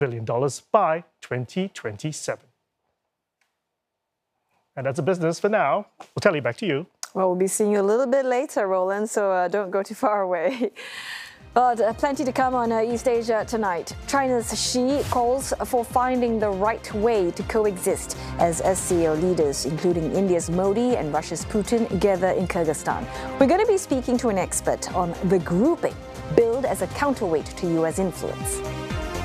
billion by 2027. And that's a business for now. We'll tell you back to you. Well, we'll be seeing you a little bit later, Roland, so don't go too far away. But plenty to come on East Asia tonight. China's Xi calls for finding the right way to coexist as SCO leaders, including India's Modi and Russia's Putin, gather in Kyrgyzstan. We're going to be speaking to an expert on the grouping billed as a counterweight to US influence.